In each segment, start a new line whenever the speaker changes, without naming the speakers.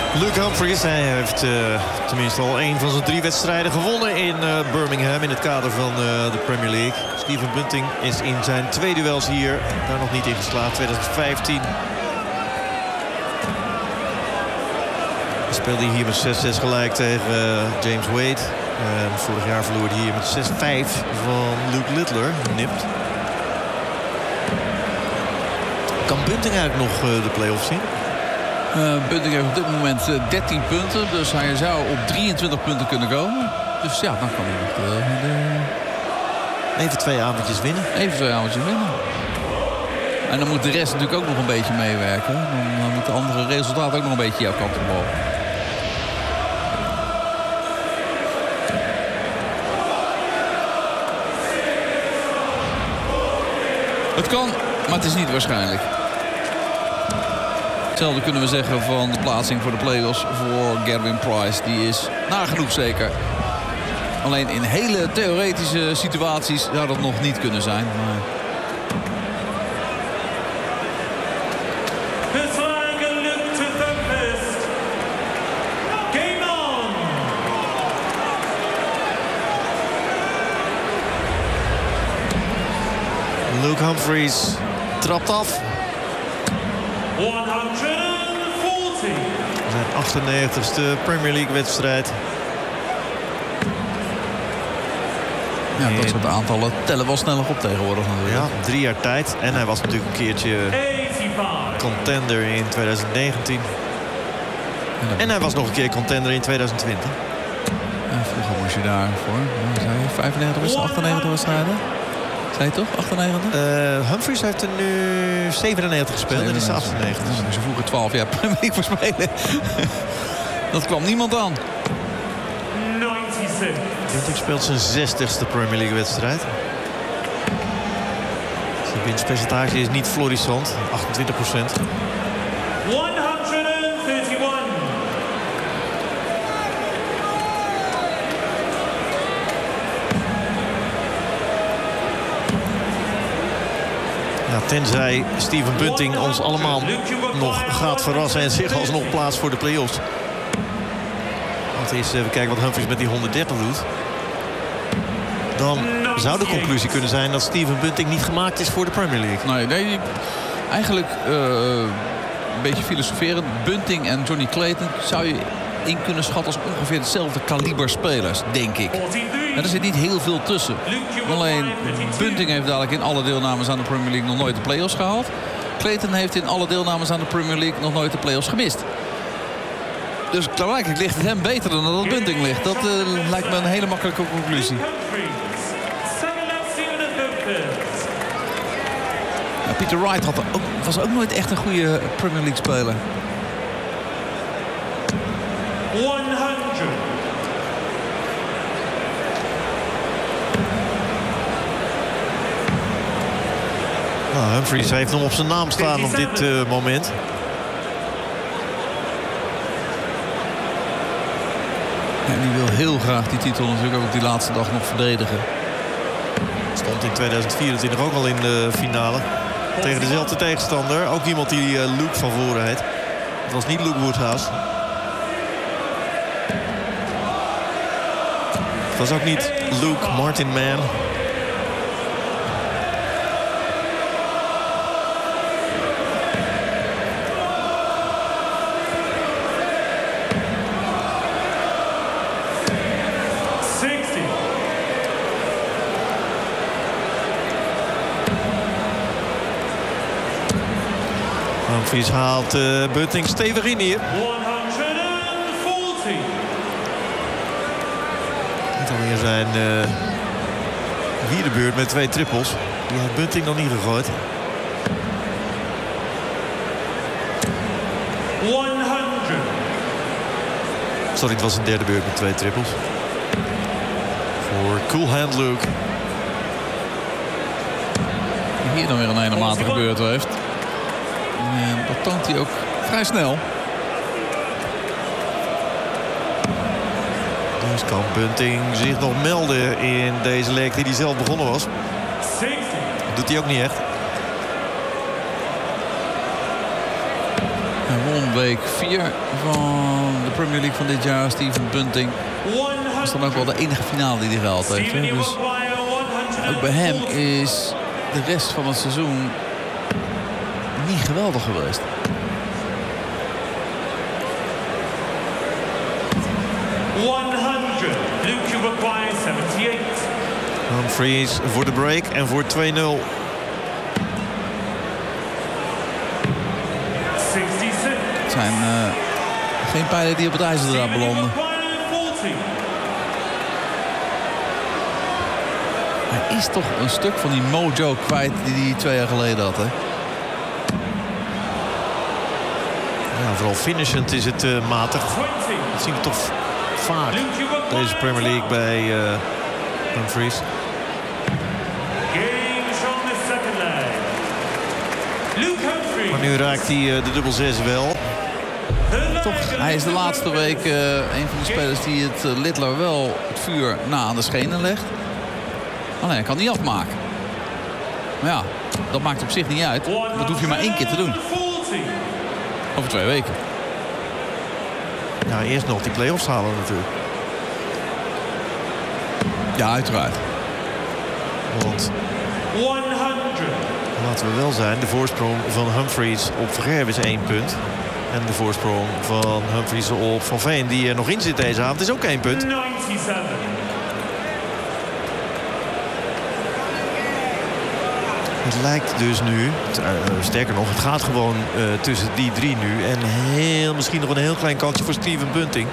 Luke Humphries, hij heeft tenminste al 1 van zijn 3 wedstrijden gewonnen in Birmingham in het kader van de Premier League. Stephen Bunting is in zijn 2 duels hier daar nog niet in geslaagd. 2015 speelde hij hier met 6-6 gelijk tegen James Wade. Vorig jaar verloor hij hier met 6-5 van Luke Littler, nipt. Kan Bunting eigenlijk nog de play-offs zien?
Bunting heeft op dit moment 13 punten. Dus hij zou op 23 punten kunnen komen. Dus ja, dan kan hij nog
even 2 avondjes winnen.
Even 2 avondjes winnen. En dan moet de rest natuurlijk ook nog een beetje meewerken. Dan moet de andere resultaten ook nog een beetje jouw kant op mogen. Het kan, maar het is niet waarschijnlijk. Hetzelfde kunnen we zeggen van de plaatsing voor de play-offs voor Gerwyn Price. Die is nagenoeg zeker. Alleen in hele theoretische situaties zou dat nog niet kunnen zijn. Maar...
Luke Humphries trapt af.
140.
Zijn 98ste Premier League wedstrijd.
Ja, dat soort aantallen tellen wel sneller op tegenwoordig natuurlijk.
Ja, 3 jaar tijd. En hij was natuurlijk een keertje contender in 2019. En hij was nog een keer contender in 2020.
Ja, vroeger moest je daarvoor. Zei je 95 wedstrijden, 98 wedstrijden? Zei je toch? 98?
Humphries heeft er nu 97 gespeeld. En is 98.
Ja, ze vroegen 12 jaar Premier League voor spelen. Dat kwam niemand aan.
96.
Bunting speelt zijn 60ste Premier League wedstrijd. Zijn winstpercentage is niet florissant. 28%.
131.
Ja, tenzij Stephen Bunting ons allemaal nog gaat verrassen en zich alsnog plaatst voor de play-offs. Want eens even kijken wat Humphries met die 130 doet. Dan zou de conclusie kunnen zijn dat Stephen Bunting niet gemaakt is voor de Premier League.
Nee, eigenlijk een beetje filosoferend. Bunting en Johnny Clayton zou je in kunnen schatten als ongeveer hetzelfde kaliber spelers, denk ik. En er zit niet heel veel tussen. Alleen Bunting heeft dadelijk in alle deelnames aan de Premier League nog nooit de play-offs gehaald. Clayton heeft in alle deelnames aan de Premier League nog nooit de play-offs gemist. Dus klaarblijkelijk ligt het hem beter dan dat het Bunting ligt. Dat lijkt me een hele makkelijke conclusie. Ja, Peter Wright was ook nooit echt een goede Premier League speler.
100.
Nou, Humphries heeft hem op zijn naam staan op dit moment.
En die wil heel graag die titel natuurlijk ook op die laatste dag nog verdedigen.
Stond in 2024 ook al in de finale. Tegen dezelfde tegenstander. Ook iemand die Luke van voren heet. Het was niet Luke Woodhouse. Het was ook niet Luke Martin Mann. Humphries haalt Bunting stevig in hier.
140.
Niet alweer zijn vierde beurt met 2 trippels. Die heeft Bunting nog niet gegooid.
100.
Sorry, het was een derde beurt met 2 trippels. Voor Cool Hand Luke.
Die hier dan weer een hele matige beurt heeft. En dat toont hij ook vrij snel.
Dus kan Bunting zich nog melden in deze leg die hij zelf begonnen was.
60.
Dat doet hij ook niet echt.
Hij won week 4 van de Premier League van dit jaar. Steven Bunting. Dat is dan ook wel de enige finale die hij gehaald heeft. Hè? Dus ook bij hem is de rest van het seizoen niet geweldig geweest.
Humphries voor de break en voor 2-0.
Het zijn geen pijlen die op het ijzerdraad belanden. Hij is toch een stuk van die mojo kwijt die hij 2 jaar geleden had, hè?
Ja, vooral finishend is het matig. Dat zien we toch vaak, deze Premier League bij Humphries. Maar nu raakt hij de dubbel 6 wel.
Toch, hij is de laatste week een van de spelers die het Littler wel het vuur na aan de schenen legt. Alleen hij kan niet afmaken. Maar ja, dat maakt op zich niet uit. Dat hoef je maar 1 keer te doen. Over 2 weken.
Ja, eerst nog die play-offs halen natuurlijk.
Ja, uiteraard.
Want laten we wel zijn, de voorsprong van Humphries op Vergerb is 1 punt. En de voorsprong van Humphries op Van Veen, die er nog in zit deze avond, is ook 1 punt.
97.
Het lijkt dus nu, sterker nog, het gaat gewoon tussen die 3 nu. En misschien nog een heel klein kansje voor Steven Bunting.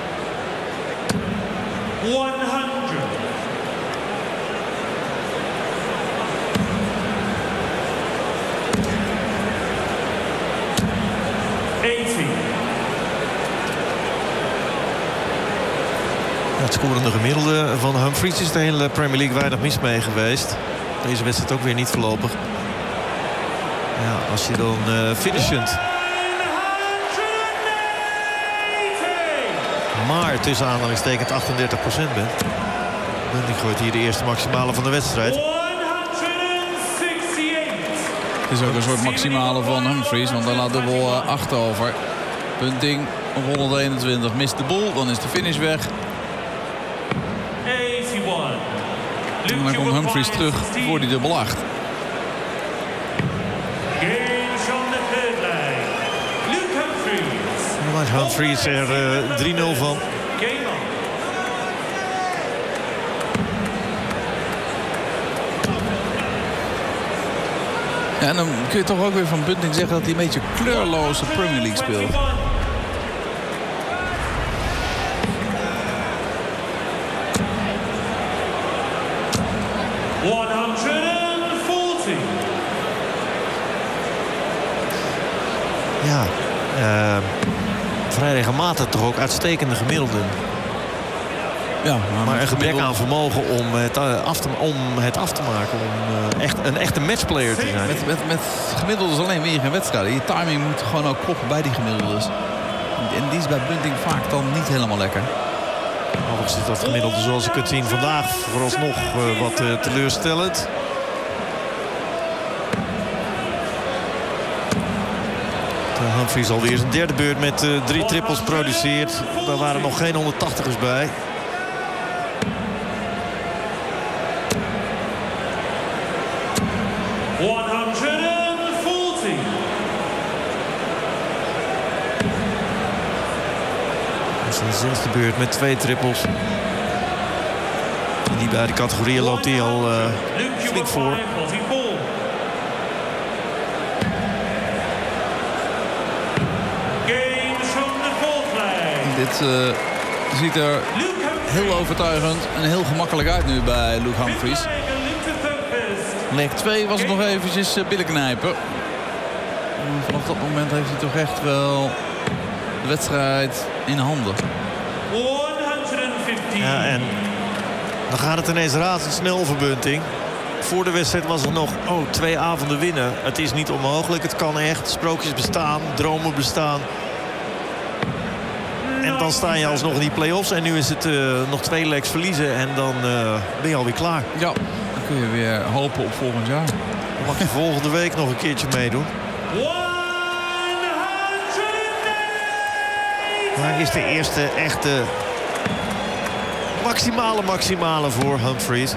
100.
Het scorende gemiddelde van Humphries is de hele Premier League weinig mis mee geweest. Deze wedstrijd ook weer niet voorlopig. Ja, als je dan finishend. Maar tussen aanhalingstekens 38% bent. Bunting gooit hier de eerste maximale van de wedstrijd.
168.
Het is ook een soort maximale van Humphries, want hij laat dubbel 8 over. Bunting op 121 mist de boel, dan is de finish weg.
81.
En dan komt Humphries terug voor die dubbel 8.
Games on the third leg. Luke Humphries.
Dan maakt Humphries er 3-0 van.
Game on.
Ja, en dan kun je toch ook weer van Bunting zeggen dat hij een beetje kleurloze Premier League speelt.
140.
Ja, vrij regelmatig toch ook uitstekende gemiddelden.
Ja,
Maar een gebrek aan vermogen om het af te maken. Om een echte matchplayer te zijn.
Met gemiddeldes alleen win je geen wedstrijden. Je timing moet gewoon ook kloppen bij die gemiddeldes. En die is bij Bunting vaak dan niet helemaal lekker.
Overigens is dat gemiddelde zoals ik het zien vandaag vooralsnog wat teleurstellend. Humphries alweer zijn derde beurt met 3 trippels produceert. Daar waren nog geen 180ers bij. Zijn 6e beurt met 2 trippels. In die beide categorieën loopt hij al flink voor.
Dit ziet er heel overtuigend en heel gemakkelijk uit nu bij Luke Humphries. Leg 2 was het nog eventjes billen knijpen. Vanaf dat moment heeft hij toch echt wel de wedstrijd in handen.
150.
Ja, en dan gaat het ineens razendsnel voor Bunting. Voor de wedstrijd was er nog 2 avonden winnen. Het is niet onmogelijk, het kan echt. Sprookjes bestaan, dromen bestaan. En dan sta je alsnog in die play-offs. En nu is het nog 2 legs verliezen. En dan ben je alweer klaar.
Ja, dan kun je weer hopen op volgend jaar.
Dan mag je volgende week nog een keertje meedoen.
100.
Maar is de eerste echte maximale voor Humphries.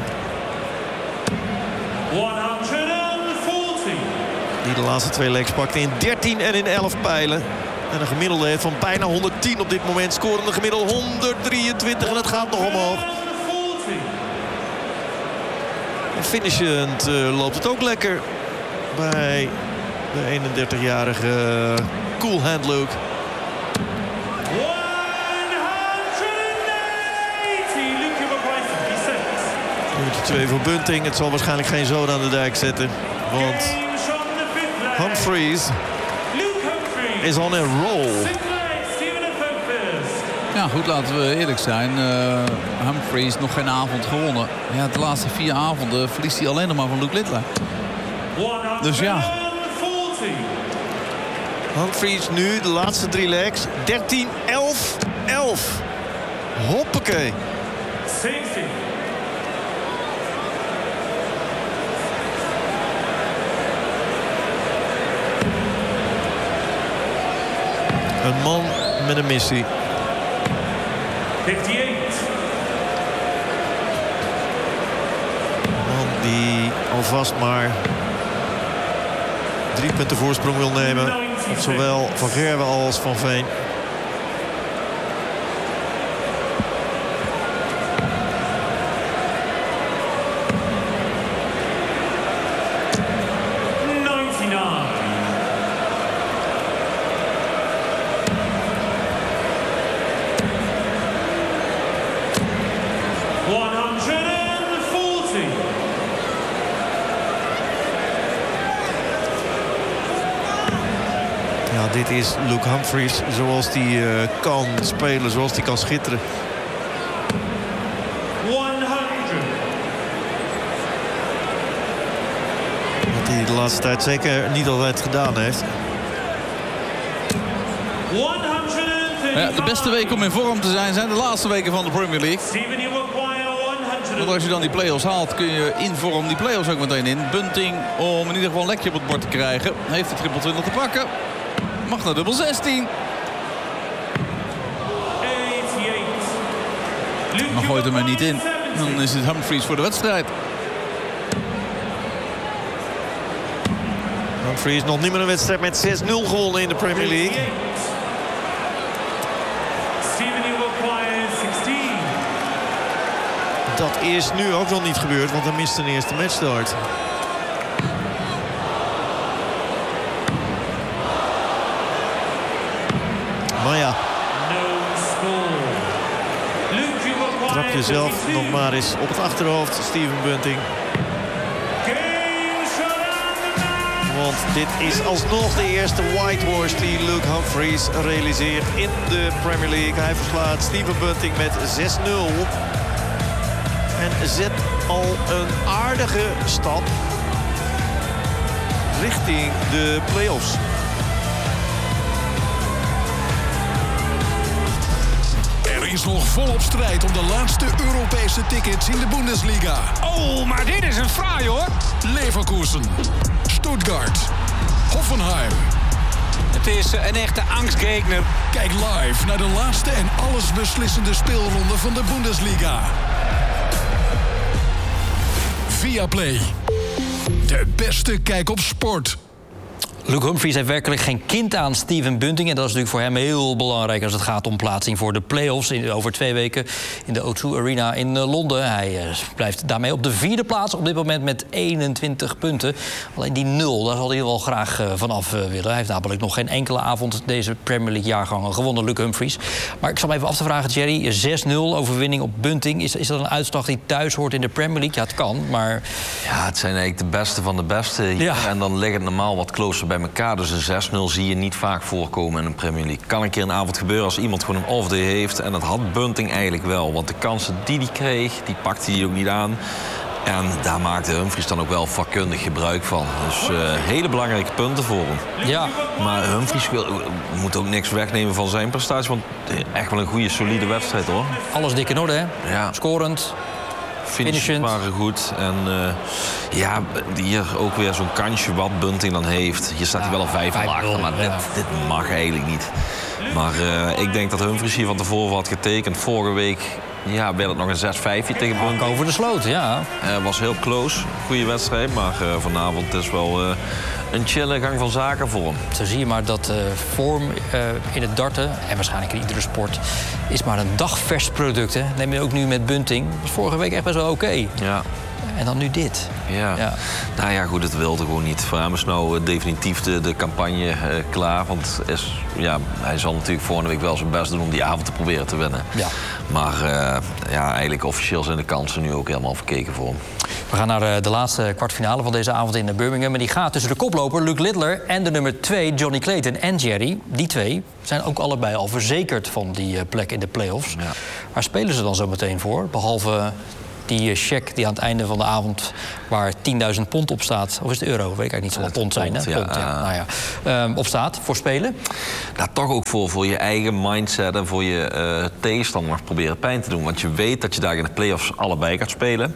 140.
Die de laatste 2 legs pakte in 13 en in 11 pijlen. En een gemiddelde heeft van bijna 110 op dit moment. Scorende gemiddelde 123 en het gaat nog omhoog.
140.
En finishend loopt het ook lekker bij de 31-jarige Cool Hand Luke.
180. Luke Humphries 56.
Nummertje 2 voor Bunting. Het zal waarschijnlijk geen zoden aan de dijk zetten. Want
Games on the fifth leg.
Humphries
Luke Humphries.
is on a roll.
Sixth leg, Stephen Humphries.
Ja, goed, laten we eerlijk zijn. Humphries nog geen avond gewonnen. Ja, de laatste 4 avonden verliest hij alleen nog maar van Luke Littler. Dus ja.
140.
Humphries nu de laatste 3 legs. 13, 11, 11. Hoppakee.
60.
Een man met een missie.
58.
Een man die alvast maar 3 punten voorsprong wil nemen. Op zowel Van Gerwen als Van Veen. Dit is Luke Humphries zoals die kan spelen, zoals die kan schitteren.
100.
Wat hij de laatste tijd zeker niet altijd gedaan heeft.
135.
Ja, de beste weken om in vorm te zijn de laatste weken van de Premier League.
Steven, you acquire 100.
Want als je dan die play-offs haalt, kun je in vorm die play-offs ook meteen in. Bunting, om in ieder geval een lekje op het bord te krijgen, heeft de triple 20 te pakken. Mag naar dubbel 16.
88.
Maar gooit hem er niet in. Dan is het Humphries voor de wedstrijd.
Humphries nog niet meer een wedstrijd met 6-0 gewonnen in de Premier League.
Steven, you acquire 16.
Dat is nu ook nog niet gebeurd, want hij mist een eerste matchstart. Maar ja, trap jezelf nog maar eens op het achterhoofd, Steven Bunting. Want dit is alsnog de eerste whitehorse die Luke Humphries realiseert in de Premier League. Hij verslaat Steven Bunting met 6-0. En zet al een aardige stap richting de play-offs.
Er is nog volop strijd om de laatste Europese tickets in de Bundesliga.
Oh, maar dit is een fraai hoor.
Leverkusen, Stuttgart, Hoffenheim.
Het is een echte angstgegner.
Kijk live naar de laatste en allesbeslissende speelronde van de Bundesliga. Viaplay. De beste kijk op sport.
Luke Humphries heeft werkelijk geen kind aan Steven Bunting. En dat is natuurlijk voor hem heel belangrijk als het gaat om plaatsing voor de play-offs over 2 weken in de O2 Arena in Londen. Hij blijft daarmee op de 4e plaats op dit moment met 21 punten. Alleen die 0, daar zal hij wel graag vanaf willen. Hij heeft namelijk nog geen enkele avond deze Premier League jaargangen gewonnen, Luke Humphries. Maar ik zal me even af te vragen, Thierry, 6-0 overwinning op Bunting. Is dat een uitslag die thuis hoort in de Premier League? Ja, het kan, maar...
Ja, het zijn eigenlijk de beste van de beste.
Ja.
En dan ligt het normaal wat closer bij elkaar. Dus een 6-0 zie je niet vaak voorkomen in een Premier League. Kan een keer een avond gebeuren als iemand gewoon een off-day heeft. En dat had Bunting eigenlijk wel. Want de kansen die hij kreeg, die pakte hij ook niet aan. En daar maakte Humphries dan ook wel vakkundig gebruik van. Dus hele belangrijke punten voor hem.
Ja.
Maar Humphries moet ook niks wegnemen van zijn prestatie. Want echt wel een goede, solide wedstrijd hoor.
Alles dik in orde, hè?
Ja.
Scorend.
Finishes waren goed. En ja, hier ook weer zo'n kansje wat Bunting dan heeft. Hier staat hij wel een 5 achter, maar dit mag eigenlijk niet. Maar ik denk dat Humphries hier van tevoren had getekend. Vorige week werd het nog een 6-5 tegen Bunting.
Over de sloot, ja.
Was heel close. Goede wedstrijd. Maar vanavond is wel een chille gang van zaken voor hem.
Zo zie je maar dat vorm in het darten, en waarschijnlijk in iedere sport, is maar een dagvers product. Hè. Neem je ook nu met Bunting. Dat was vorige week echt best wel oké.
Ja.
En dan nu dit.
Ja. Nou ja, goed, het wilde gewoon niet. Voor hem is nou definitief de campagne klaar. Want hij zal natuurlijk volgende week wel zijn best doen om die avond te proberen te winnen. Ja. Maar eigenlijk officieel zijn de kansen nu ook helemaal verkeken voor hem.
We gaan naar de laatste kwartfinale van deze avond in Birmingham. En die gaat tussen de koploper Luke Littler en de nummer 2 Johnny Clayton en Jerry. Die twee zijn ook allebei al verzekerd van die plek in de play-offs. Ja. Waar spelen ze dan zo meteen voor? Behalve die cheque die aan het einde van de avond waar 10.000 pond op staat. Of is het euro? Weet ik eigenlijk niet. Zal het pond zijn, hè? Pond, op staat voor spelen.
Nou, toch ook voor je eigen mindset en voor je tegenstander proberen pijn te doen. Want je weet dat je daar in de play-offs allebei gaat spelen.